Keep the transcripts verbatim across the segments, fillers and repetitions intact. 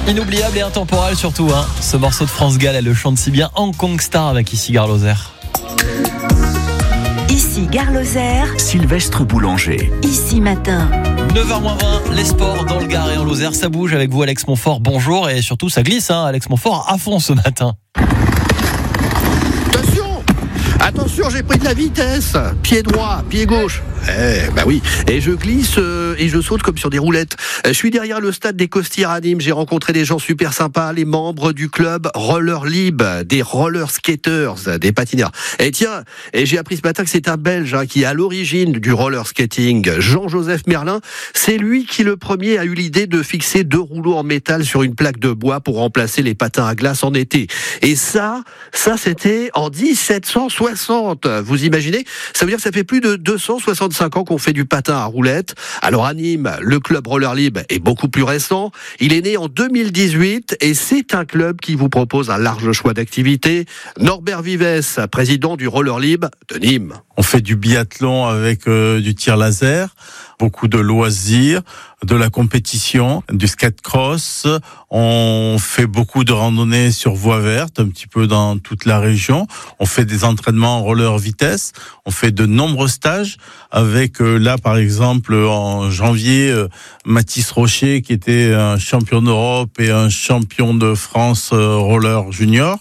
Inoubliable et intemporel surtout, hein. Ce morceau de France Gall, elle le chante si bien. Hong Kong Star avec Ici Gare Lozère. Ici Gare Lozère. Sylvestre Boulanger. Ici Matin. neuf heures moins vingt, les sports dans le Gard et en Lozère, ça bouge avec vous Alex Montfort, bonjour, et surtout ça glisse, hein, Alex Montfort à fond ce matin. Attention, attention, j'ai pris de la vitesse, pied droit, pied gauche. Eh, bah oui, et je glisse euh, et je saute comme sur des roulettes. Je suis derrière le stade des Costières à Nîmes, j'ai rencontré des gens super sympas, les membres du club Roller Lib, des roller skaters, des patineurs. Et tiens, et j'ai appris ce matin que c'est un Belge hein, qui est à l'origine du roller skating, Jean-Joseph Merlin. C'est lui qui le premier a eu l'idée de fixer deux rouleaux en métal sur une plaque de bois pour remplacer les patins à glace en été. Et ça, ça c'était en dix-sept cent soixante. Vous imaginez? Ça veut dire que ça fait plus de deux cent soixante-cinq ans qu'on fait du patin à roulettes. Alors à Nîmes, le club Roller Lib est beaucoup plus récent. Il est né en deux mille dix-huit et c'est un club qui vous propose un large choix d'activités. Norbert Vives, président du Roller Lib de Nîmes. On fait du biathlon avec euh, du tir laser, beaucoup de loisirs, de la compétition, du skate cross. On fait beaucoup de randonnées sur voie verte, un petit peu dans toute la région. On fait des entraînements en roller vitesse. On fait de nombreux stages avec, euh, là par exemple, en janvier, euh, Mathis Rocher qui était un champion d'Europe et un champion de France euh, roller junior.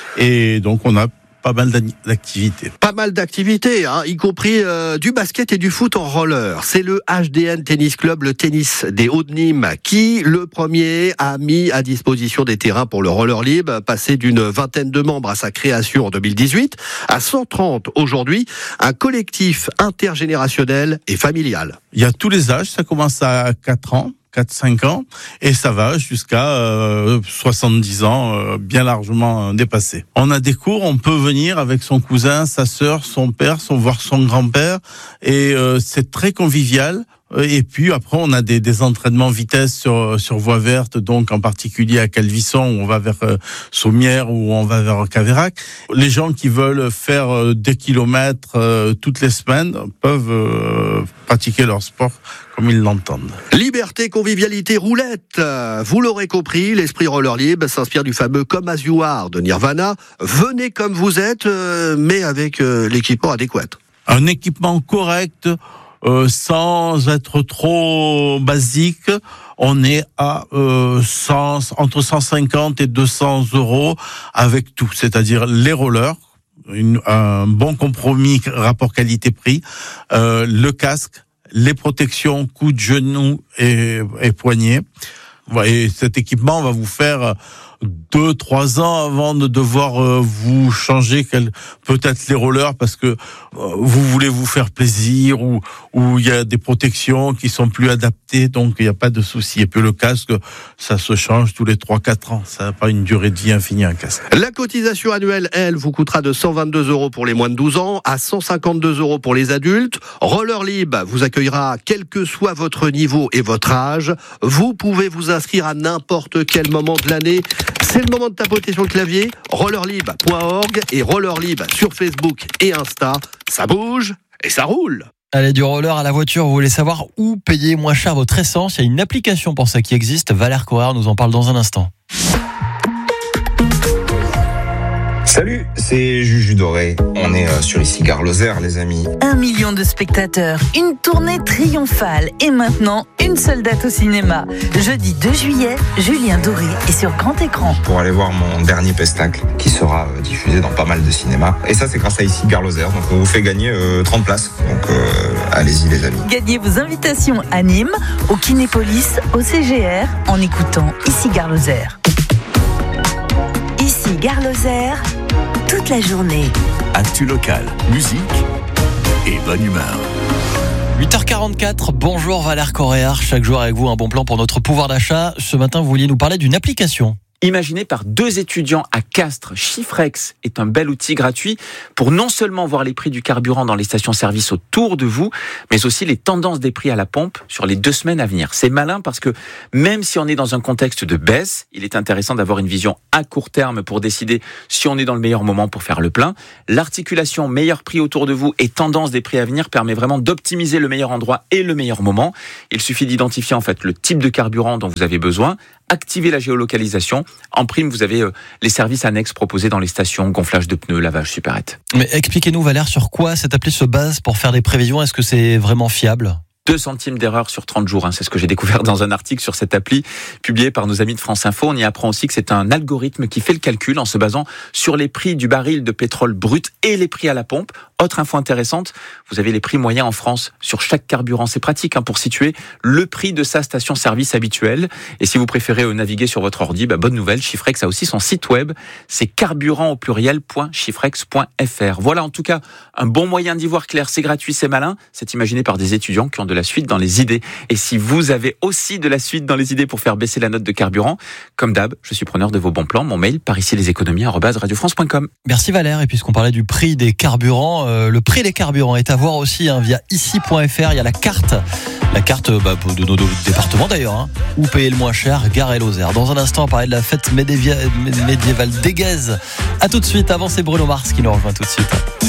Et donc on a pas mal d'activités. Pas mal d'activités, hein, y compris euh, du basket et du foot en roller. C'est le H D N Tennis Club, le tennis des Hauts de Nîmes, qui, le premier, a mis à disposition des terrains pour le Roller Lib, passé d'une vingtaine de membres à sa création en deux mille dix-huit, à cent trente aujourd'hui, un collectif intergénérationnel et familial. Il y a tous les âges, ça commence à quatre ans. quatre cinq ans, et ça va jusqu'à euh, soixante-dix ans, euh, bien largement dépassé. On a des cours, on peut venir avec son cousin, sa sœur, son père, son, voire son grand-père, et euh, c'est très convivial. Et puis après, on a des, des entraînements vitesse sur, sur voie verte, donc en particulier à Calvisson, où on va vers euh, Saumières, ou on va vers Caveyrac. Les gens qui veulent faire euh, des kilomètres euh, toutes les semaines peuvent euh, pratiquer leur sport comme ils l'entendent. Liberté, convivialité, roulette. Vous l'aurez compris, l'esprit Roller Lib s'inspire du fameux Come As You Are de Nirvana. Venez comme vous êtes, euh, mais avec euh, l'équipement adéquat. Un équipement correct, Euh, sans être trop basique, on est à euh, cent, entre cent cinquante et deux cents euros avec tout, c'est-à-dire les rollers, une, un bon compromis rapport qualité-prix, euh, le casque, les protections coudes, genoux et, et poignets. Et cet équipement va vous faire deux, trois ans avant de devoir euh, vous changer quel, peut-être les rollers parce que euh, vous voulez vous faire plaisir ou ou il y a des protections qui sont plus adaptées, donc il n'y a pas de souci. Et puis le casque, ça se change tous les trois quatre ans. Ça n'a pas une durée de vie infinie, un casque. La cotisation annuelle, elle, vous coûtera de cent vingt-deux euros pour les moins de douze ans à cent cinquante-deux euros pour les adultes. Roller Lib vous accueillera quel que soit votre niveau et votre âge. Vous pouvez vous inscrire à n'importe quel moment de l'année. C'est le moment de tapoter sur le clavier, rollerlib point org et Rollerlib sur Facebook et Insta. Ça bouge et ça roule. Allez, du roller à la voiture, vous voulez savoir où payer moins cher votre essence? Il y a une application pour ça qui existe. Valère Courard nous en parle dans un instant. Salut, c'est Juju Doré. On est euh, sur Ici Gare Lozère, les amis. Un million de spectateurs, une tournée triomphale et maintenant une seule date au cinéma. Jeudi deux juillet, Julien Doré est sur grand écran. Pour aller voir mon dernier pestacle qui sera euh, diffusé dans pas mal de cinémas. Et ça, c'est grâce à Ici Gare Lozère. Donc on vous fait gagner euh, trente places. Donc euh, allez-y les amis. Gagnez vos invitations à Nîmes, au Kinépolis, au C G R en écoutant Ici Gare Lozère. Ici Gare Lozère, toute la journée. Actu local, musique et bonne humeur. huit heures quarante-quatre, bonjour Valère Coréard, chaque jour avec vous un bon plan pour notre pouvoir d'achat. Ce matin, vous vouliez nous parler d'une application. Imaginé par deux étudiants à Castres, Chiffrex est un bel outil gratuit pour non seulement voir les prix du carburant dans les stations-service autour de vous, mais aussi les tendances des prix à la pompe sur les deux semaines à venir. C'est malin parce que même si on est dans un contexte de baisse, il est intéressant d'avoir une vision à court terme pour décider si on est dans le meilleur moment pour faire le plein. L'articulation meilleur prix autour de vous et tendance des prix à venir permet vraiment d'optimiser le meilleur endroit et le meilleur moment. Il suffit d'identifier en fait le type de carburant dont vous avez besoin, activez la géolocalisation. En prime, vous avez euh, les services annexes proposés dans les stations, gonflage de pneus, lavage supérette. Mais expliquez-nous Valère, sur quoi cette appli se base pour faire des prévisions. Est-ce que c'est vraiment fiable ? deux centimes d'erreur sur trente jours, hein, c'est ce que j'ai découvert dans un article sur cette appli publié par nos amis de France Info. On y apprend aussi que c'est un algorithme qui fait le calcul en se basant sur les prix du baril de pétrole brut et les prix à la pompe. Autre info intéressante, vous avez les prix moyens en France sur chaque carburant. C'est pratique hein, pour situer le prix de sa station-service habituelle. Et si vous préférez euh, naviguer sur votre ordi, bah, bonne nouvelle, Chiffrex a aussi son site web. C'est carburant au pluriel point chiffrex point f r. Voilà en tout cas un bon moyen d'y voir clair. C'est gratuit, c'est malin. C'est imaginé par des étudiants qui ont de la suite dans les idées. Et si vous avez aussi de la suite dans les idées pour faire baisser la note de carburant, comme d'hab, je suis preneur de vos bons plans. Mon mail, par ici les économies arobase radio france point com. Merci Valère. Et puisqu'on parlait du prix des carburants, euh, le prix des carburants est à voir aussi hein, via ici point f r. Il y a la carte, la carte bah, de nos départements d'ailleurs, hein, où payer le moins cher, Gare et Lozère. Dans un instant, on parlait de la fête médiévale d'Éguez. À tout de suite. Avant, c'est Bruno Mars qui nous rejoint tout de suite.